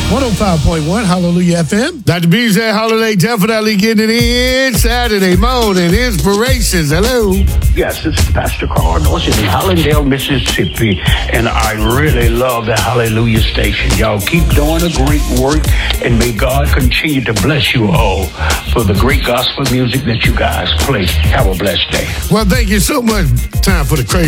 105.1 Hallelujah FM. Dr. BJ Holiday definitely getting it in. Saturday morning inspirations. Hello. Yes, this is Pastor Carl Dawson in Hollandale, Mississippi, and I really love the Hallelujah station. Y'all keep doing a great work, and may God continue to bless you all for the great gospel music that you guys play. Have a blessed day. Well, thank you so much. Time for the crazy